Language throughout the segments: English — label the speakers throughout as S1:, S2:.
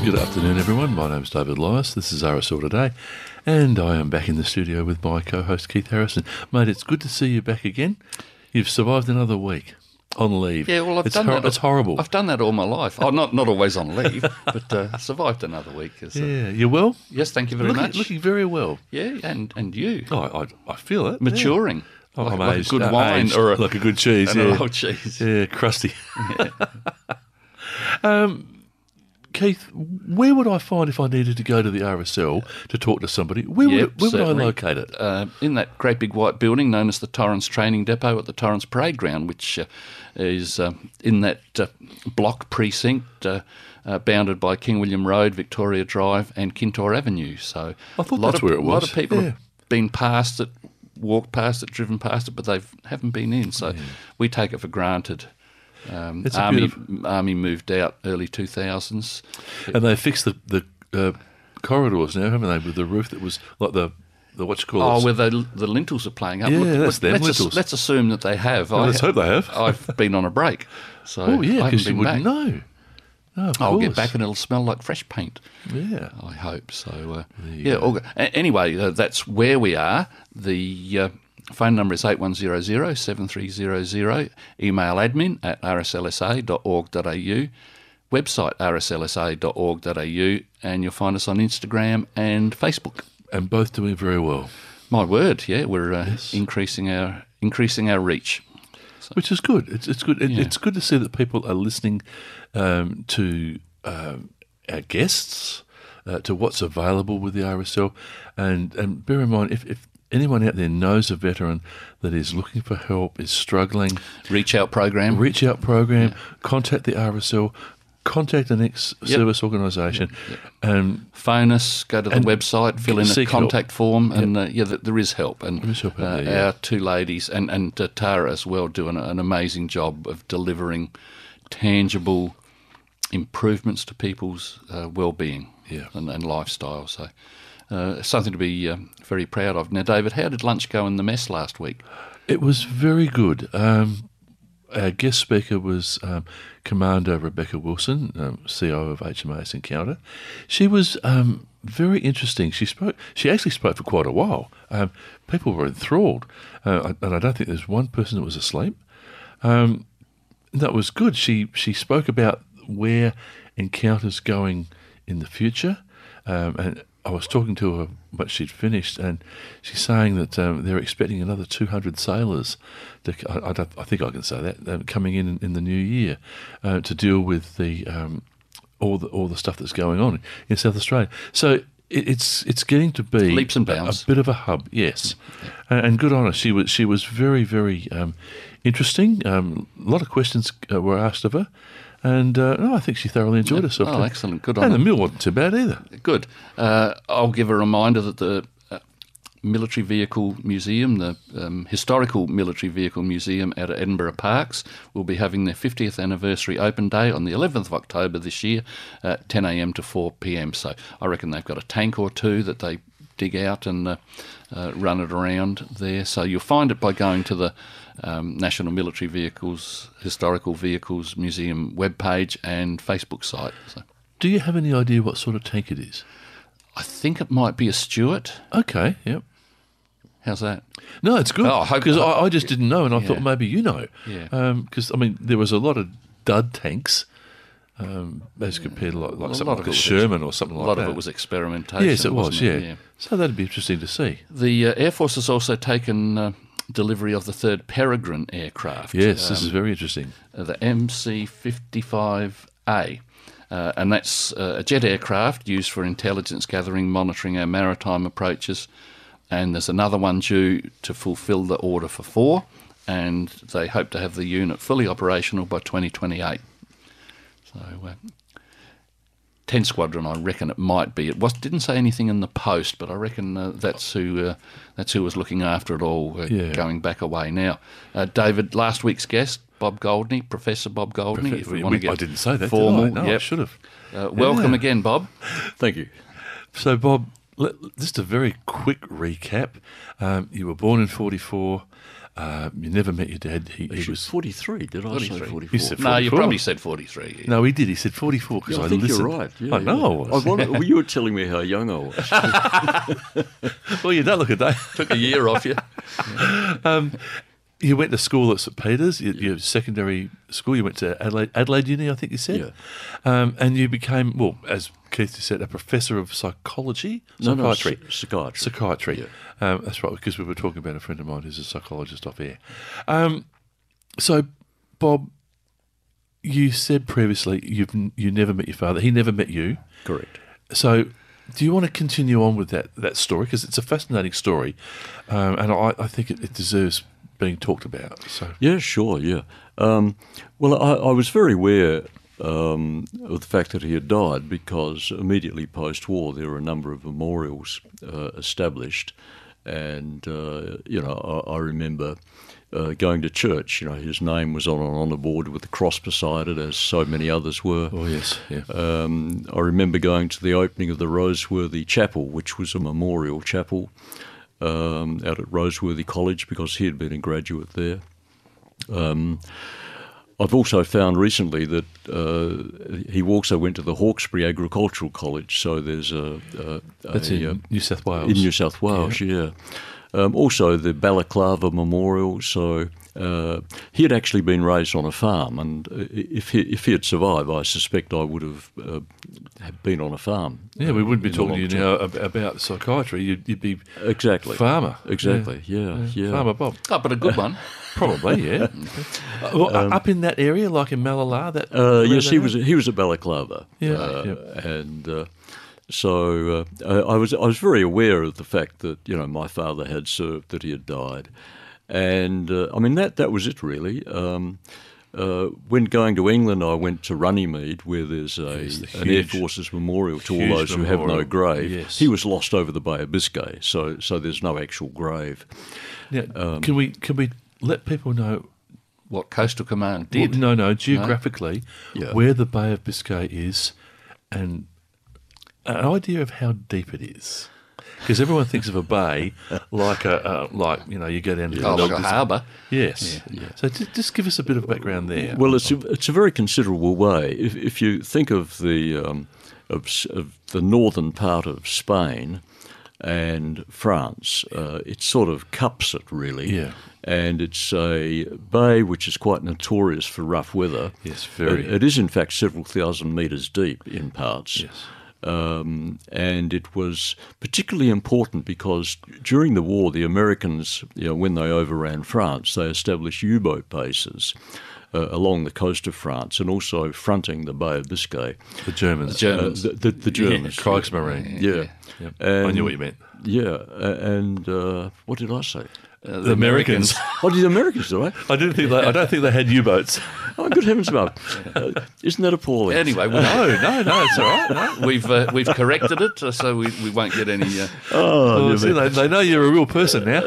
S1: Good afternoon, everyone. My name's David Lyas. This is RSL Today, and I am back in the studio with my co-host Keith Harrison. Mate, it's good to see you back again. You've survived another week on leave.
S2: Yeah, well, I've done that.
S1: It's horrible.
S2: I've done that all my life. Oh, not always on leave, but survived another week.
S1: Yeah, you well?
S2: Yes, thank you very much.
S1: Looking very well.
S2: Yeah, and you.
S1: Oh, I feel it.
S2: Maturing.
S1: Yeah. Oh,
S2: like,
S1: I'm
S2: like
S1: aged,
S2: a good wine
S1: aged,
S2: or
S1: like a good cheese.
S2: an old cheese.
S1: Yeah, crusty.
S2: Yeah.
S1: Keith, where would I find if I needed to go to the RSL to talk to somebody? Where would I locate it?
S2: In that great big white building known as the Torrens Training Depot at the Torrens Parade Ground, which is in that block precinct bounded by King William Road, Victoria Drive and Kintore Avenue. So
S1: I thought that's where it was.
S2: A lot of people have been past it, walked past it, driven past it, but they haven't been in. So we take it for granted. Army moved out early 2000s.
S1: And they fixed the corridors now, haven't they, with the roof that was like the what you call it?
S2: Oh, where the lintels are playing up.
S1: Yeah, that's them, lintels.
S2: Let's assume that they have.
S1: Well, let's hope they have.
S2: I've been on a break. So
S1: oh, yeah, because you wouldn't know. Oh,
S2: I'll get back and it'll smell like fresh paint.
S1: Yeah.
S2: I hope so. Anyway, that's where we are. The phone number is 8100-7300, email admin at rslsa.org.au, website rslsa.org.au, and you'll find us on Instagram and Facebook.
S1: And both doing very well.
S2: My word, yeah, we're increasing our reach. So,
S1: which is good. It's good. It's good to see that people are listening to our guests, to what's available with the RSL, and bear in mind if anyone out there knows a veteran that is looking for help, is struggling,
S2: reach out program,
S1: contact the RSL, contact an ex-service organisation,
S2: phone us, go to the website, fill in a contact form, and there is help. And
S1: there is help
S2: our two ladies and Tara as well do an amazing job of delivering tangible improvements to people's well-being and lifestyle. So something to be very proud of. Now, David, how did lunch go in the mess last week?
S1: It was very good. Our guest speaker was Commander Rebecca Wilson, CEO of HMAS Encounter. She was very interesting. She actually spoke for quite a while. People were enthralled, and I don't think there's one person that was asleep. That was good. She spoke about where Encounter's going in the future, and I was talking to her when she'd finished, and she's saying that they're expecting another 200 sailors. I think I can say that coming in the new year to deal with the all the stuff that's going on in South Australia. So it's getting to be
S2: leaps and bounds,
S1: a bit of a hub, yes. And good on her. She was very very interesting. A lot of questions were asked of her. And I think she thoroughly enjoyed herself.
S2: Oh, excellent. Good on her.
S1: And the meal wasn't too bad either.
S2: Good. I'll give a reminder that the Military Vehicle Museum, the Historical Military Vehicle Museum out at Edinburgh Parks, will be having their 50th anniversary open day on the 11th of October this year at 10 a.m. to 4 p.m. So I reckon they've got a tank or two that they dig out and run it around there. So you'll find it by going to the National Military Vehicles, Historical Vehicles Museum webpage and Facebook site. So,
S1: do you have any idea what sort of tank it is?
S2: I think it might be a Stuart.
S1: Okay, yep.
S2: How's that?
S1: No, it's good. Because I just didn't know, and I thought maybe you know.
S2: Yeah.
S1: Because, there was a lot of dud tanks as compared to like something like a Sherman or something like that.
S2: A lot of it was experimentation.
S1: Yes, it was, yeah. So that'd be interesting to see.
S2: The Air Force has also taken delivery of the third Peregrine aircraft.
S1: Yes, this is very interesting.
S2: The MC-55A. And that's a jet aircraft used for intelligence gathering, monitoring our maritime approaches. And there's another one due to fulfil the order for 4, and they hope to have the unit fully operational by 2028. So 10 Squadron, I reckon it might be. It didn't say anything in the post, but I reckon that's who was looking after it all, going back away now. David, last week's guest, Bob Goldney, Professor Bob Goldney.
S1: If we want to get I didn't say that,
S2: formal,
S1: did I? No, I should have.
S2: Welcome again, Bob.
S3: Thank you.
S1: So, Bob, just a very quick recap. You were born in 1944. You never met your dad. He
S3: Actually,
S1: was
S3: 43. Did I say 44?
S1: You said
S2: No, you
S1: 44.
S2: probably said 43.
S1: No, he did. He said 44 because
S3: Yeah, I
S1: I
S3: think
S1: listened.
S3: you're right. Yeah,
S1: I know I was.
S3: well, you were telling me how young I was.
S1: Well, you don't look a day.
S2: Took a year off you.
S1: You went to school at St Peter's, your secondary school. You went to Adelaide Uni, I think you said. And you became, well, as Keith said, a professor of psychology? Psychiatry.
S3: No, psychiatry.
S1: Psychiatry. That's right, because we were talking about a friend of mine who's a psychologist off air. So, Bob, you said previously you never met your father. He never met you.
S3: Correct.
S1: So, do you want to continue on with that story? Because it's a fascinating story, and I think it deserves being talked about. So,
S3: Yeah, sure, yeah. Well, I was very aware of the fact that he had died because immediately post-war there were a number of memorials established, and I remember going to church. His name was on an honour board with a cross beside it, as so many others were.
S1: oh yes, yeah,
S3: I remember going to the opening of the Roseworthy Chapel, which was a memorial chapel out at Roseworthy College because he had been a graduate there. I've also found recently that he also went to the Hawkesbury Agricultural College, so there's
S1: that's in New South Wales.
S3: in New South Wales, yeah. Also the Balaclava Memorial, so he had actually been raised on a farm, and if he had survived, I suspect I would have been on a farm.
S1: Yeah, we wouldn't be
S3: in the
S1: talking to you
S3: long
S1: now about psychiatry. You'd be
S3: Exactly.
S1: farmer.
S3: Exactly, yeah.
S1: Farmer Bob.
S2: Oh, but a good one.
S1: Probably, yeah. Up in that area, like in Malala, that.
S3: Yes, he
S1: around that
S3: was. He was a Balaclava.
S1: Yeah,
S3: And so I was very aware of the fact that my father had served, that he had died, and I mean that was it really. When going to England, I went to Runnymede, where there's an Air Forces memorial to all
S1: huge
S3: those who have no
S1: memorial.
S3: grave.
S1: Yes.
S3: He was lost over the Bay of Biscay, so there's no actual grave.
S1: Now, can we let people know?
S2: What Coastal Command did.
S1: No, geographically,
S3: Yeah.
S1: where the Bay of Biscay is, and an idea of how deep it is. Because everyone thinks of a bay like you go down to the
S2: Oh, like a
S1: North-
S2: harbour.
S1: Yes. So just give us a bit of background there.
S3: Well, it's a very considerable way. If you think of the of the northern part of Spain and France, it sort of cups it really.
S1: Yeah.
S3: And it's a bay which is quite notorious for rough weather.
S1: Yes, very.
S3: It is in fact several thousand metres deep in parts.
S1: Yes.
S3: And it was particularly important because during the war, the Americans, when they overran France, they established U-boat bases along the coast of France and also fronting the Bay of Biscay.
S1: The Germans.
S3: The Germans.
S1: Kriegsmarine.
S3: Yeah.
S1: Yep.
S3: And-
S1: I knew what you meant.
S3: Yeah. And what did I say?
S2: The
S1: Americans.
S3: Oh, the Americans, all right?
S1: I don't think they had U-boats.
S3: Oh, good heavens, above. Isn't that appalling?
S2: Anyway,
S1: No, it's all right. No.
S2: we've corrected it, so we won't get any.
S1: Oh, see, they know you're a real person now.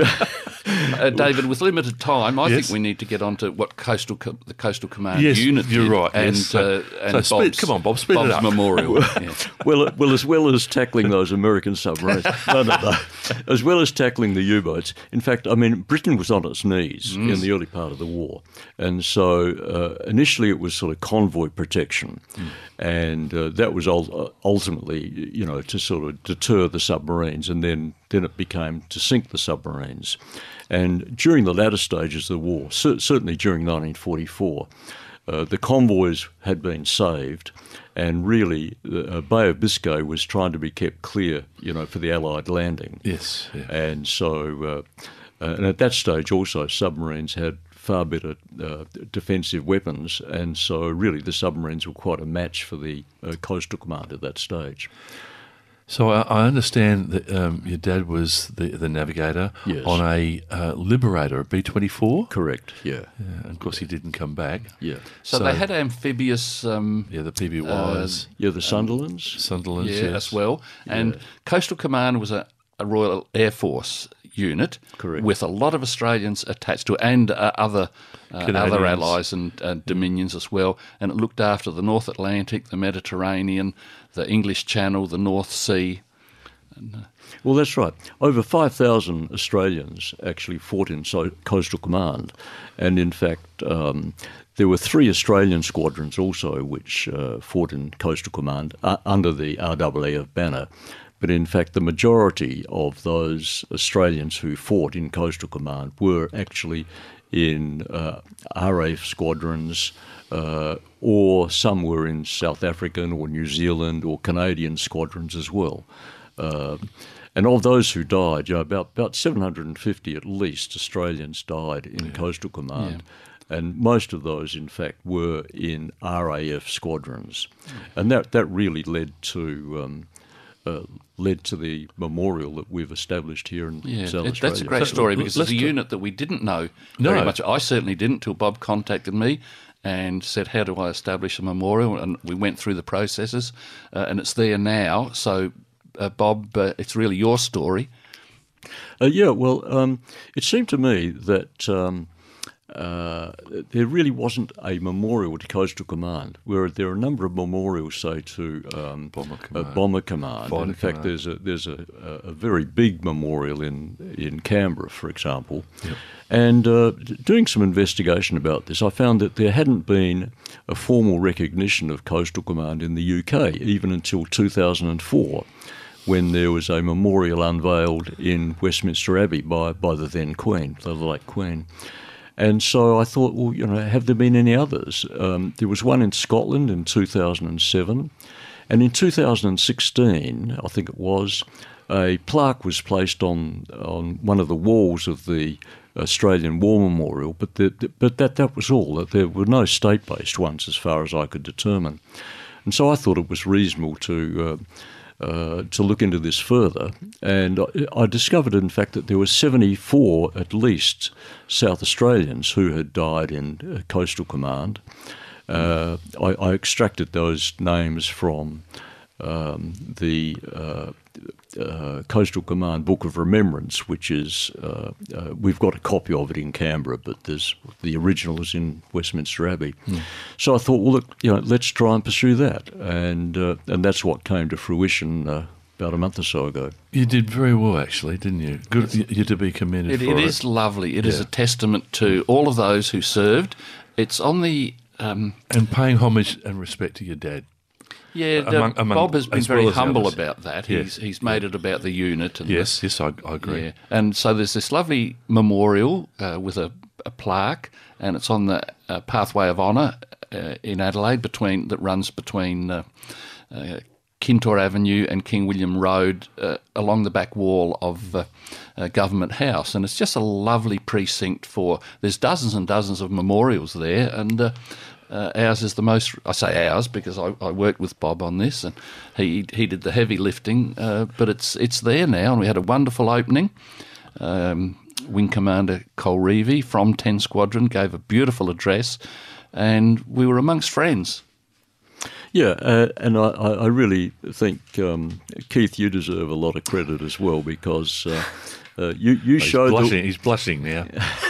S2: David, with limited time, I
S1: Yes.
S2: think we need to get on to what the Coastal Command
S1: Yes,
S2: unit
S1: you're
S2: did,
S1: right,
S2: and,
S1: yes.
S2: and
S1: So
S2: Bob's,
S1: come on, Bob, speed it
S2: Bob's
S1: up.
S2: memorial. Yeah.
S3: Well, as well as tackling those American submarines, no, as well as tackling the U-boats. In fact, I mean, Britain was on its knees in the early part of the war, and so initially it was sort of convoy protection, and that was ultimately, to sort of deter the submarines, and then it became to sink the submarines. And during the latter stages of the war, certainly during 1944, the convoys had been saved, and really the Bay of Biscay was trying to be kept clear, for the Allied landing.
S1: Yes. Yeah.
S3: And so, and at that stage also submarines had far better defensive weapons, and so really the submarines were quite a match for the Coastal Command at that stage.
S1: So I understand that your dad was the navigator
S3: Yes.
S1: on a Liberator, a B-24.
S3: Correct, yeah.
S1: And of course, he didn't come back.
S3: Yeah.
S2: So they had amphibious,
S1: Yeah, the PBYs,
S3: Yeah, the Sunderlands.
S1: Sunderlands,
S2: yeah,
S1: yes.
S2: as well. And Coastal Command was a Royal Air Force unit,
S3: Correct.
S2: with a lot of Australians attached to it, and other
S1: Canadians.
S2: allies and dominions as well. And it looked after the North Atlantic, the Mediterranean, the English Channel, the North Sea,
S3: Well, that's right. Over 5,000 Australians actually fought in Coastal Command. And in fact, there were 3 Australian squadrons also which fought in Coastal Command under the RAAF banner. But in fact, the majority of those Australians who fought in Coastal Command were actually in RAF squadrons, or some were in South African or New Zealand or Canadian squadrons as well. And of those who died, about 750 at least Australians died in Coastal Command. Yeah. And most of those, in fact, were in RAF squadrons. And that really led to the memorial that we've established here in South Australia.
S2: That's a great story, because it's a unit that we didn't know very much. I certainly didn't till Bob contacted me and said, how do I establish a memorial? And we went through the processes, and it's there now. So, Bob, it's really your story. It seemed to me that there really wasn't a memorial to Coastal Command, where there are a number of memorials, say, to Bomber Command. In fact, there's a very big memorial in Canberra, for example. Yep. And doing some investigation about this, I found that there hadn't been a formal recognition of Coastal Command in the UK even until 2004. When there was a memorial unveiled in Westminster Abbey by the then Queen, the late Queen. And so I thought, well, have there been any others? There was one in Scotland in 2007. And in 2016, I think it was, a plaque was placed on one of the walls of the Australian War Memorial, but that was all. That there were no state-based ones as far as I could determine. And so I thought it was reasonable to look into this further, and I discovered, in fact, that there were 74 at least South Australians who had died in Coastal Command. I extracted those names from the Coastal Command Book of Remembrance, which is, we've got a copy of it in Canberra, but the original is in Westminster Abbey. So I thought, well, look, let's try and pursue that, and that's what came to fruition about a month or so ago.
S1: You did very well, actually, didn't you? Good, you're to be commended for it.
S2: It is lovely. It is a testament to all of those who served. It's on the... and
S1: paying homage and respect to your dad.
S2: Yeah, Bob has been very humble about that.
S1: Yes.
S2: He's made it about the unit. And
S1: yes, I agree.
S2: Yeah. And so there's this lovely memorial with a plaque, and it's on the Pathway of Honour in Adelaide that runs between Kintore Avenue and King William Road along the back wall of Government House. And it's just a lovely precinct there's dozens and dozens of memorials there, and ours is the most. I say ours because I worked with Bob on this, and he did the heavy lifting. But it's there now, and we had a wonderful opening. Wing Commander Colreevy from 10 Squadron gave a beautiful address, and we were amongst friends.
S3: Yeah, and I really think, Keith, you deserve a lot of credit as well, because you showed...
S1: He's blushing now.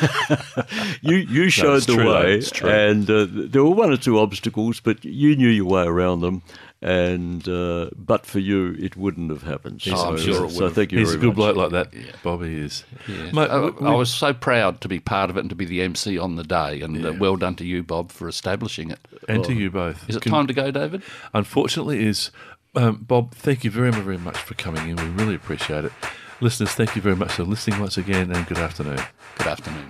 S3: you showed the way, and there were one or two obstacles, but you knew your way around them, and but for you, it wouldn't have happened.
S2: I'm sure it would.
S3: So thank you
S1: He's
S3: very
S1: a good
S3: much.
S1: bloke like that, Bobby is.
S2: Yeah.
S1: Mate,
S2: I was so proud to be part of it and to be the MC on the day, and well done to you, Bob, for establishing it.
S1: And to you both.
S2: Is it time to go, David?
S1: Unfortunately, it is. Bob, thank you very, very much for coming in. We really appreciate it. Listeners, thank you very much for listening once again, and good afternoon.
S2: Good afternoon.